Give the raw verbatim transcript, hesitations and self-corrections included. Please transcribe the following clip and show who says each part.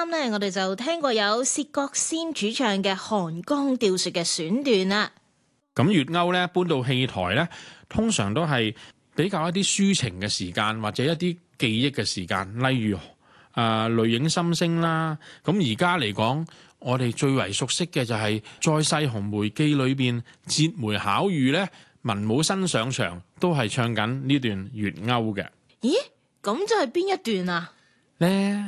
Speaker 1: 啱咧，我哋就聽過有薛覺先主唱嘅《寒江釣雪》嘅選段啦。
Speaker 2: 咁粵謳咧搬到戲台咧，通常都係比較一啲抒情嘅時間，或者一啲記憶嘅時間，例如啊淚影心聲啦。咁而家嚟講，我哋最為熟悉嘅就係、是《再世紅梅記》裏邊折梅巧遇咧，文武新上場都係唱緊呢段粵謳嘅。
Speaker 1: 咦？咁就係邊一段啊？
Speaker 2: 咧。